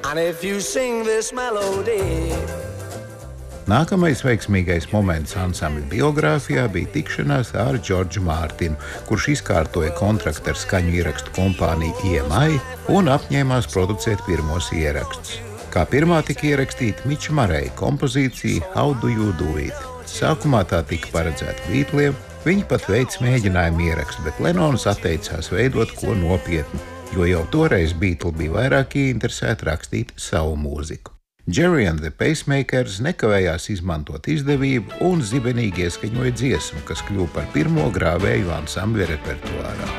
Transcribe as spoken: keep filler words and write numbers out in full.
And if you sing this melody. Nākamais veiksmīgais moments ansambļa biogrāfijā bija tikšanās ar Džordžu Mārtinu, kurš izkārtoja kontraktu ar skaņu ierakstu kompāniju E M I un apņēmās producēt pirmos ierakstus. Kā pirmā tika ierakstīta Miča Mareja kompozīcija How Do You Do It. Sākumā tā tika paredzēta Beatliem, viņi pat veica mēģinājumu ierakstu, bet Lenons atteicās veidot ko nopietnu, jo jau toreiz Beatli bija vairāk ieinteresēti rakstīt savu mūziku. Gerry and the Pacemakers nekavējās izmantot izdevību un zibenīgi ieskaņoja dziesmu, kas kļuva par pirmo grāvēju ansambļa repertuārā.